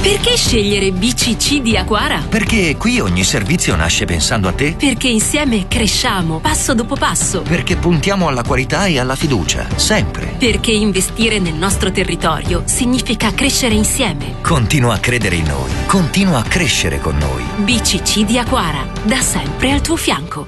Perché scegliere BCC di Aquara? Perché qui ogni servizio nasce pensando a te. Perché insieme cresciamo, passo dopo passo. Perché puntiamo alla qualità e alla fiducia, sempre. Perché investire nel nostro territorio significa crescere insieme. Continua a credere in noi. Continua a crescere con noi. BCC di Aquara, da sempre al tuo fianco.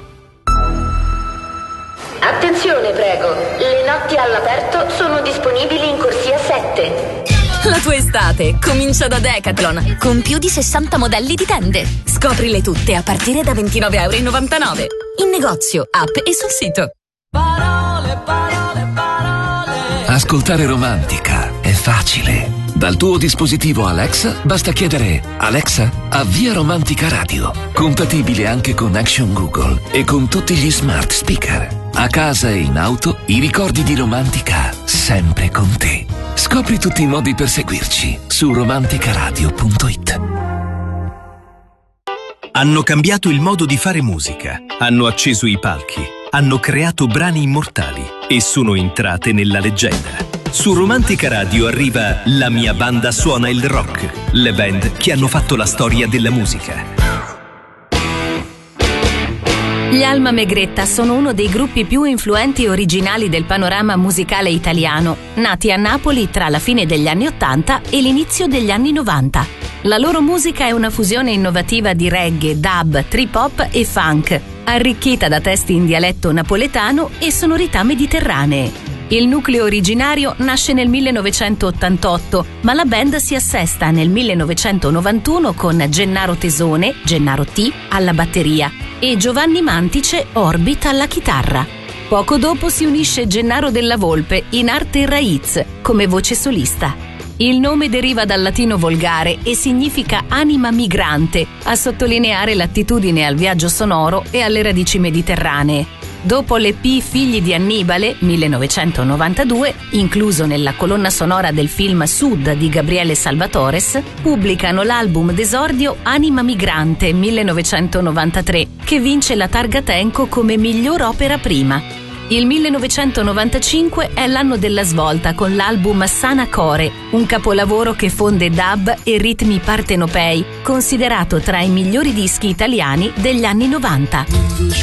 Attenzione, prego. Le notti all'aperto sono disponibili in corsia 7. La tua estate comincia da Decathlon, con più di 60 modelli di tende. Scoprile tutte a partire da €29,99. In negozio, app e sul sito. Parole, parole, parole. Ascoltare Romantica è facile. Dal tuo dispositivo Alexa basta chiedere: Alexa, avvia Romantica Radio. Compatibile anche con Action Google e con tutti gli smart speaker. A casa e in auto, i ricordi di Romantica sempre con te. Scopri tutti i modi per seguirci su romanticaradio.it. Hanno cambiato il modo di fare musica, hanno acceso i palchi, hanno creato brani immortali e sono entrate nella leggenda. Su Romantica Radio arriva La mia banda suona il rock, le band che hanno fatto la storia della musica. Gli Alma Megretta sono uno dei gruppi più influenti e originali del panorama musicale italiano, nati a Napoli tra la fine degli anni '80 e l'inizio degli anni '90. La loro musica è una fusione innovativa di reggae, dub, trip hop e funk, arricchita da testi in dialetto napoletano e sonorità mediterranee. Il nucleo originario nasce nel 1988, ma la band si assesta nel 1991 con Gennaro Tesone, Gennaro T, alla batteria e Giovanni Mantice, Orbit, alla chitarra. Poco dopo si unisce Gennaro Della Volpe in arte Raiz come voce solista. Il nome deriva dal latino volgare e significa anima migrante, a sottolineare l'attitudine al viaggio sonoro e alle radici mediterranee. Dopo l'EP Figli di Annibale, 1992, incluso nella colonna sonora del film Sud di Gabriele Salvatores, pubblicano l'album d'esordio Anima Migrante, 1993, che vince la Targa Tenco come miglior opera prima. Il 1995 è l'anno della svolta con l'album Sana Core, un capolavoro che fonde dub e ritmi partenopei, considerato tra i migliori dischi italiani degli anni '90.